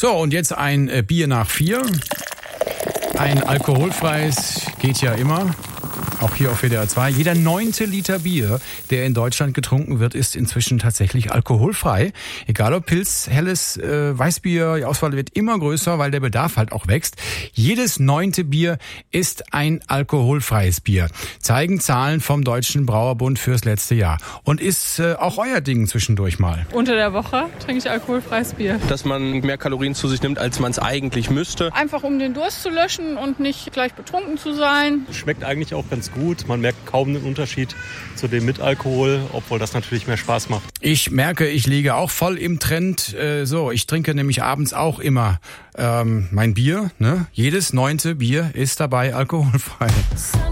So, und jetzt ein Bier nach 4. Ein alkoholfreies geht ja immer. Auch hier auf WDR 2. Jeder 9. Liter Bier, der in Deutschland getrunken wird, ist inzwischen tatsächlich alkoholfrei. Egal ob Pilz, helles, Weißbier, die Auswahl wird immer größer, weil der Bedarf halt auch wächst. Jedes 9. Bier ist ein alkoholfreies Bier. Zeigen Zahlen vom Deutschen Brauerbund fürs letzte Jahr. Und ist auch euer Ding zwischendurch mal. Unter der Woche trinke ich alkoholfreies Bier. Dass man mehr Kalorien zu sich nimmt, als man es eigentlich müsste. Einfach um den Durst zu löschen und nicht gleich betrunken zu sein. Schmeckt eigentlich auch ganz gut. Man merkt kaum den Unterschied zu dem mit Alkohol, obwohl das natürlich mehr Spaß macht. Ich merke, ich liege auch voll im Trend. Ich trinke nämlich abends auch immer mein Bier. Ne? Jedes 9. Bier ist dabei alkoholfrei.